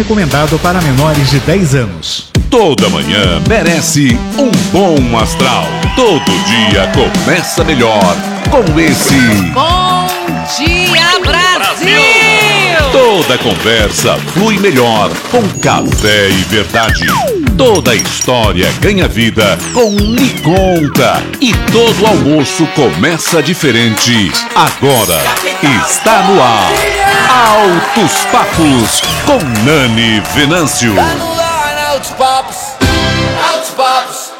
recomendado para menores de 10 anos. Toda manhã merece um bom astral. Todo dia começa melhor com esse Bom Dia Brasil! Toda conversa flui melhor com Café e Verdade. Toda história ganha vida com Me Conta. E todo almoço começa diferente. Agora está no ar Altos Papos com Nani Venâncio. Tá no ar, Altos Papos. Altos Papos.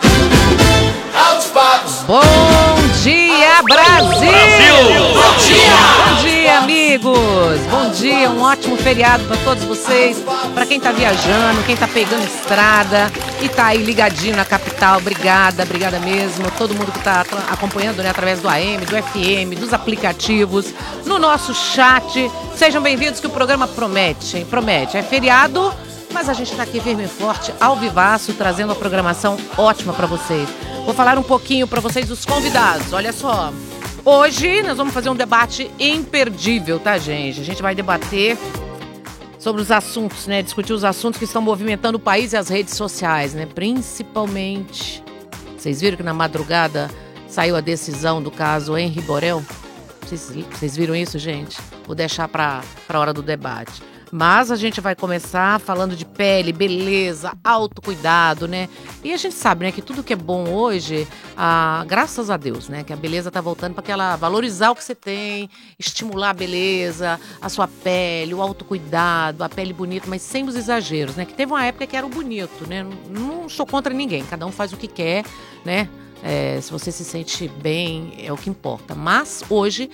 Altos Papos. Bom Dia Brasil! Bom dia! Bom dia, amigos! Bom dia, um ótimo feriado para todos vocês, para quem tá viajando, quem tá pegando estrada e tá aí ligadinho na capital. Obrigada mesmo. Todo mundo que tá acompanhando, né, através do AM, do FM, dos aplicativos, no nosso chat. Sejam bem-vindos que o programa promete, hein? Promete. É feriado, mas a gente tá aqui firme e forte, ao vivaço, trazendo uma programação ótima para vocês. Vou falar um pouquinho para vocês dos convidados. Olha só. Hoje nós vamos fazer um debate imperdível, tá, gente? A gente vai debater sobre os assuntos, né? Discutir os assuntos que estão movimentando o país e as redes sociais, né? Principalmente. Vocês viram que na madrugada saiu a decisão do caso Henri Borel? Vocês viram isso, gente? Vou deixar para a hora do debate. Mas a gente vai começar falando de pele, beleza, autocuidado, né? E a gente sabe, né, que tudo que é bom hoje, graças a Deus, né, que a beleza tá voltando para aquela valorizar o que você tem, estimular a beleza, a sua pele, o autocuidado, a pele bonita, mas sem os exageros, né? Que teve uma época que era o bonito, né? Não sou contra ninguém, cada um faz o que quer, né? Se você se sente bem, é o que importa. Mas hoje,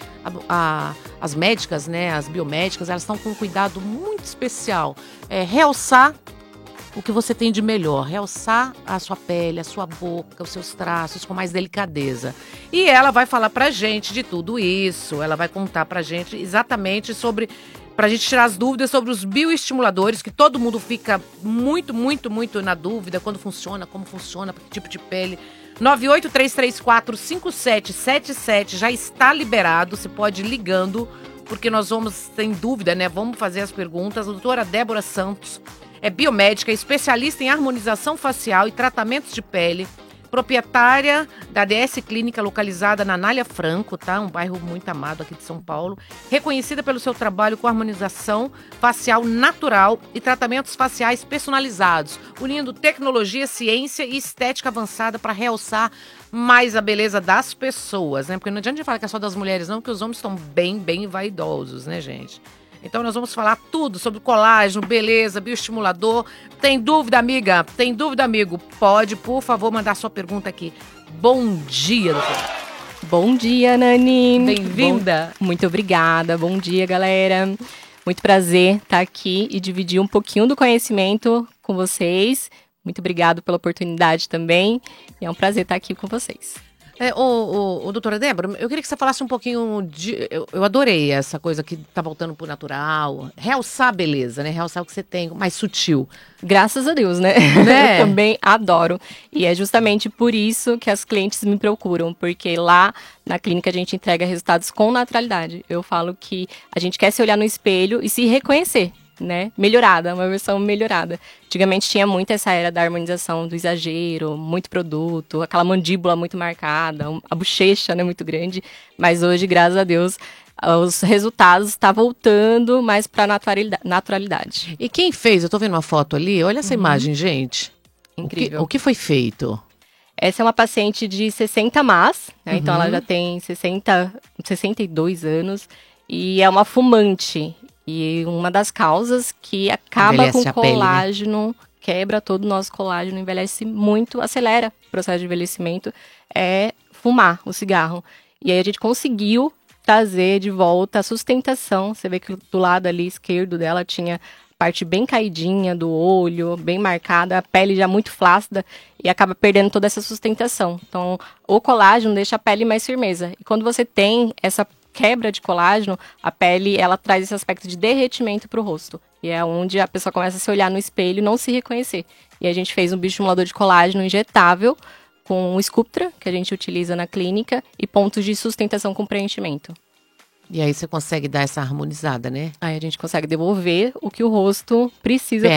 as médicas, né, as biomédicas, elas estão com um cuidado muito especial. Realçar o que você tem de melhor. Realçar a sua pele, a sua boca, os seus traços com mais delicadeza. E ela vai falar pra gente de tudo isso. Ela vai contar pra gente exatamente sobre... Pra gente tirar as dúvidas sobre os bioestimuladores, que todo mundo fica muito na dúvida. Quando funciona, como funciona, que tipo de pele... 983345777 já está liberado, você pode ir ligando, porque nós vamos, sem dúvida, né, vamos fazer as perguntas. A doutora Débora Santos é biomédica, especialista em harmonização facial e tratamentos de pele, proprietária da DS Clínica, localizada na Anália Franco, tá? Um bairro muito amado aqui de São Paulo. Reconhecida pelo seu trabalho com harmonização facial natural e tratamentos faciais personalizados, unindo tecnologia, ciência e estética avançada para realçar mais a beleza das pessoas, né? Porque não adianta falar que é só das mulheres, não, porque os homens estão bem vaidosos, né, gente? Então nós vamos falar tudo sobre colágeno, beleza, bioestimulador. Tem dúvida, amiga? Tem dúvida, amigo? Pode, por favor, mandar sua pergunta aqui. Bom dia, doutora. Bom dia, Nani. Bem-vinda. Muito obrigada. Bom dia, galera. Muito prazer estar aqui e dividir um pouquinho do conhecimento com vocês. Muito obrigado pela oportunidade também. E é um prazer estar aqui com vocês. Doutora Débora, eu queria que você falasse um pouquinho de... Eu adorei essa coisa que tá voltando pro natural. Realçar a beleza, né? Realçar o que você tem, mais sutil. Graças a Deus, né? Eu também adoro. E é justamente por isso que as clientes me procuram. Porque lá na clínica a gente entrega resultados com naturalidade. Eu falo que a gente quer se olhar no espelho e se reconhecer, né? Melhorada, uma versão melhorada. Antigamente tinha muito essa era da harmonização, do exagero, muito produto, aquela mandíbula muito marcada, a bochecha, né, muito grande. Mas hoje, graças a Deus, os resultados estão voltando mais para naturalidade. E quem fez? Eu tô vendo uma foto ali, olha essa imagem, gente. Incrível. O que foi feito? Essa é uma paciente de 60 mais, né? Então ela já tem 62 anos e é uma fumante. E uma das causas que acaba envelhece com o colágeno, né? Quebra todo o nosso colágeno, envelhece muito, acelera o processo de envelhecimento, é fumar o cigarro. E aí a gente conseguiu trazer de volta a sustentação. Você vê que do lado ali esquerdo dela tinha parte bem caidinha do olho, bem marcada, a pele já muito flácida e acaba perdendo toda essa sustentação. Então, o colágeno deixa a pele mais firmeza. E quando você tem essa quebra de colágeno, a pele, ela traz esse aspecto de derretimento para o rosto. E é onde a pessoa começa a se olhar no espelho e não se reconhecer. E a gente fez um bioestimulador de colágeno injetável com um Sculptra, que a gente utiliza na clínica, e pontos de sustentação com preenchimento. E aí você consegue dar essa harmonizada, né? Aí a gente consegue devolver o que o rosto precisa